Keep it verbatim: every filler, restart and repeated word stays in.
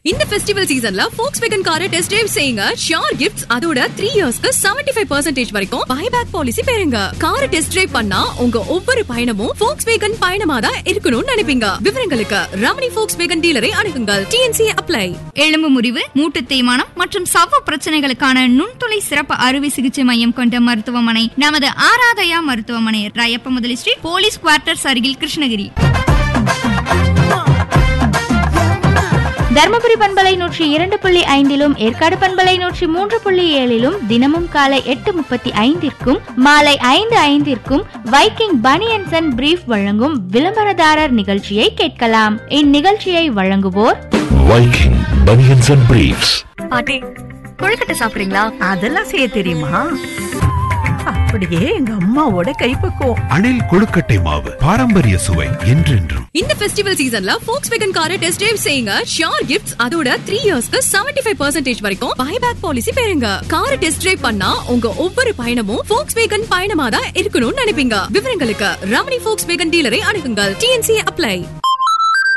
இந்த ஃபெஸ்டிவல் சீசன்ல Volkswagen காரை டெஸ்ட் டிரைவ் செய்யுங்க. ஷியோர் கிஃப்ட்ஸ் அதோட த்ரீ இயர்ஸ்க்கு செவன்டி ஃபைவ் பர்சன்டேஜ் வரைக்கும் பைபேக் பாலிசி பெறுங்க. காரை டெஸ்ட் டிரைவ் பண்ணா உங்க ஒவ்வொரு பயணமும் Volkswagen பயணமா தான் இருக்கணும்னு நினைப்பீங்க. விவரங்களுக்கு Ramani Volkswagen டீலரை அணுகுங்கள். T N C apply. எலும்பு முறிவு, மூட்டு தேய்மானம் மற்றும் சவ்வு பிரச்சனைகளுக்கான நுண்துளை சிறப்பு அறுவை சிகிச்சை மையம் கொண்ட மருத்துவமனை நமது ஆராதயா மருத்துவமனை, ராயப்ப முதலி ஸ்ட்ரீட், போலீஸ் குவார்ட்டர்ஸ் அருகில், கிருஷ்ணகிரி. தர்மபுரி பண்பலை நூற்றி இரண்டு புள்ளி ஐந்திலும் ஏற்காடு பண்பலை நூற்றி மூன்று புள்ளி ஏழிலும் தினமும் காலை எட்டு முப்பத்தி ஐந்திற்கும் மாலை ஐந்து ஐந்திற்கும் வைக்கிங் பனியன்ஸ் அண்ட் பிரீஃப் வழங்கும் விளம்பரதாரர் நிகழ்ச்சியை கேட்கலாம். இந்நிகழ்ச்சியை வழங்குவோர் வைக்கிங் பனியன்ஸ் அண்ட் பிரீஃப்ஸ். பாட்டி, கொழுக்கட்டை சாப்பிடுறீங்களா? அதெல்லாம் செய்ய தெரியுமா? அப்படியே எங்க அம்மாவோட கைப்பக்குவம். அணில் கொழுக்கட்டை மாவு, பாரம்பரிய சுவை என்றென்றும். இந்த ஃபெஸ்டிவல் சீசன்ல Volkswagen காரை டெஸ்ட் டிரைவ் செய்யுங்க. ஷியோர் கிஃப்ட்ஸ் அதோட த்ரீ இயர்ஸ்க்கு செவன்டி ஃபைவ் பர்சன்டேஜ் வரைக்கும் பைபேக் பாலிசி பெறுங்க. காரை டெஸ்ட் டிரைவ் பண்ணா உங்க ஒவ்வொரு பயணமும் Volkswagen பயணமா தான் இருக்கணும்னு நினைப்பீங்க. விவரங்களுக்கு Ramani Volkswagen டீலரை அணுகுங்கள். T N C apply.